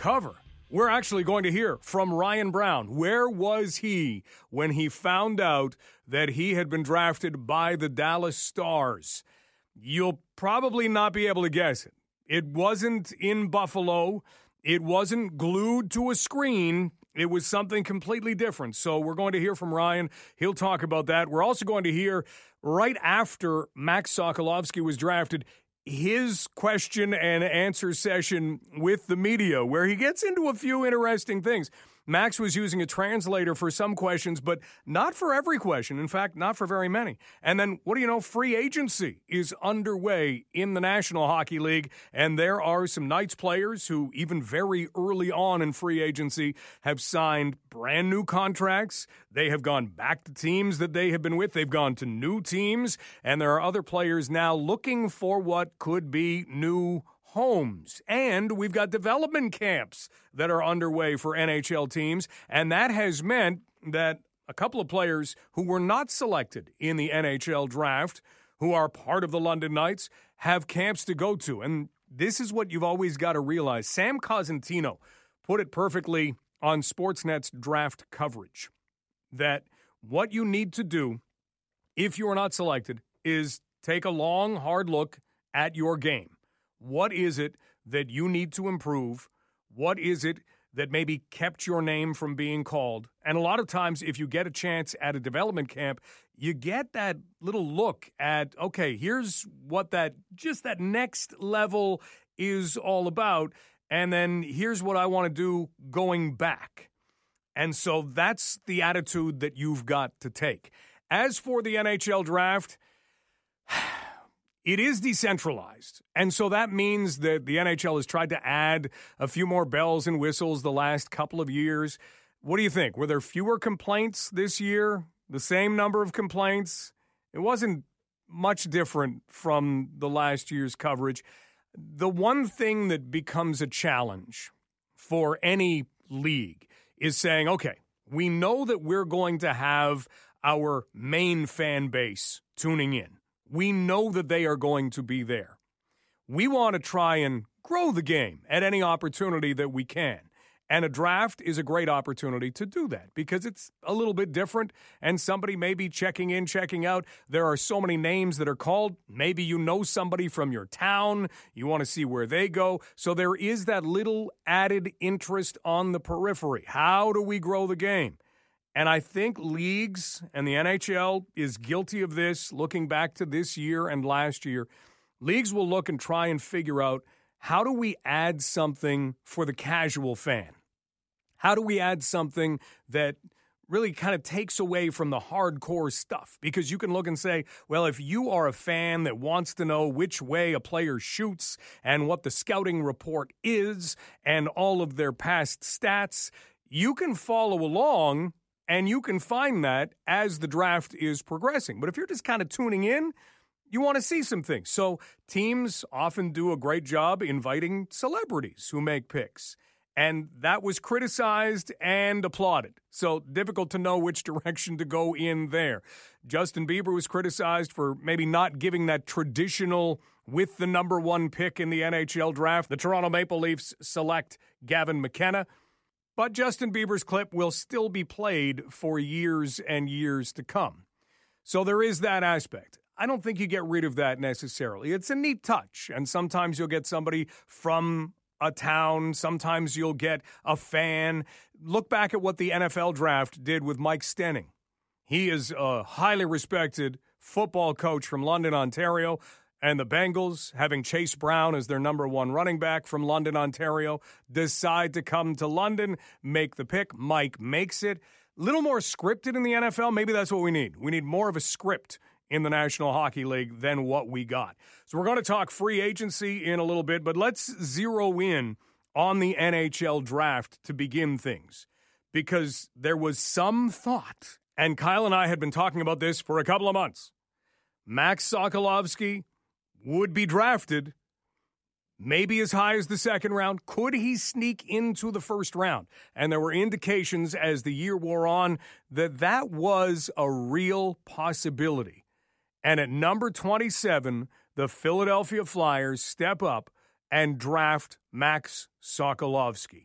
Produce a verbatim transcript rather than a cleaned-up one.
cover. We're actually going to hear from Ryan Brown. Where was he when he found out that he had been drafted by the Dallas Stars? You'll probably not be able to guess it. It wasn't in Buffalo. It wasn't glued to a screen. It was something completely different. So we're going to hear from Ryan. He'll talk about that. We're also going to hear right after Max Sokolovsky was drafted, his question and answer session with the media, where he gets into a few interesting things. Max was using a translator for some questions, but not for every question. In fact, not for very many. And then, what do you know? Free agency is underway in the National Hockey League, and there are some Knights players who, even very early on in free agency, have signed brand new contracts. They have gone back to teams that they have been with. They've gone to new teams, and there are other players now looking for what could be new homes. And we've got development camps that are underway for N H L teams, and that has meant that a couple of players who were not selected in the N H L draft, who are part of the London Knights, have camps to go to. And this is what you've always got to realize. Sam Cosentino put it perfectly on Sportsnet's draft coverage, that what you need to do if you are not selected is take a long, hard look at your game. What is it that you need to improve? What is it that maybe kept your name from being called? And a lot of times, if you get a chance at a development camp, you get that little look at, okay, here's what that, just that next level is all about. And then here's what I want to do going back. And so that's the attitude that you've got to take. As for the N H L draft, it is decentralized, and so that means that the N H L has tried to add a few more bells and whistles the last couple of years. What do you think? Were there fewer complaints this year? The same number of complaints? It wasn't much different from the last year's coverage. The one thing that becomes a challenge for any league is saying, okay, we know that we're going to have our main fan base tuning in. We know that they are going to be there. We want to try and grow the game at any opportunity that we can. And a draft is a great opportunity to do that because it's a little bit different and somebody may be checking in, checking out. There are so many names that are called. Maybe you know somebody from your town. You want to see where they go. So there is that little added interest on the periphery. How do we grow the game? And I think leagues and the N H L is guilty of this, looking back to this year and last year. Leagues will look and try and figure out, how do we add something for the casual fan? How do we add something that really kind of takes away from the hardcore stuff? Because you can look and say, well, if you are a fan that wants to know which way a player shoots and what the scouting report is and all of their past stats, you can follow along. And you can find that as the draft is progressing. But if you're just kind of tuning in, you want to see some things. So teams often do a great job inviting celebrities who make picks. And that was criticized and applauded. So difficult to know which direction to go in there. Justin Bieber was criticized for maybe not giving that traditional with the number one pick in the N H L draft. The Toronto Maple Leafs select Gavin McKenna. But Justin Bieber's clip will still be played for years and years to come. So there is that aspect. I don't think you get rid of that necessarily. It's a neat touch, and sometimes you'll get somebody from a town. Sometimes you'll get a fan. Look back at what the N F L draft did with Mike Stenning. He is a highly respected football coach from London, Ontario. And the Bengals, having Chase Brown as their number one running back from London, Ontario, decide to come to London, make the pick. Mike makes it. A little more scripted in the N F L. Maybe that's what we need. We need more of a script in the National Hockey League than what we got. So we're going to talk free agency in a little bit, but let's zero in on the N H L draft to begin things. Because there was some thought, and Kyle and I had been talking about this for a couple of months. Max Sokolovsky would be drafted maybe as high as the second round. Could he sneak into the first round? And there were indications as the year wore on that that was a real possibility. And at number twenty-seven, the Philadelphia Flyers step up and draft Max Sokolovsky.